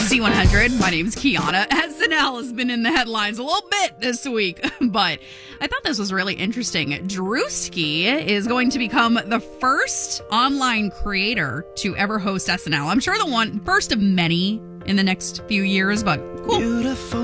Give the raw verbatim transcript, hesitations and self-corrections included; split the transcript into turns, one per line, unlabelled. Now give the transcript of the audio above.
Z one hundred. My name is Kiana. S N L has been in the headlines a little bit this week, but I thought this was really interesting. Drewski is going to become the first online creator to ever host S N L. I'm sure the one first of many in the next few years, but cool. Beautiful.